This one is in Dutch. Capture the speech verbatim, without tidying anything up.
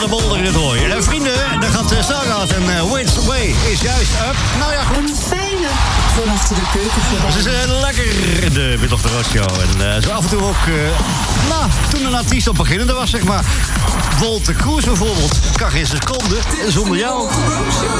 De bolder in het hooi. En vrienden, daar gaat uh, Sarah en uh, Which Way is juist up. Nou ja, goed. Een fijne van achter de keuken. Ze is uh, lekker de Middag de Roadshow. En uh, zo af en toe ook, uh, nou, toen een artiest op beginnende was, zeg maar. Wolter Kroes bijvoorbeeld. Kan geen seconde zonder jou.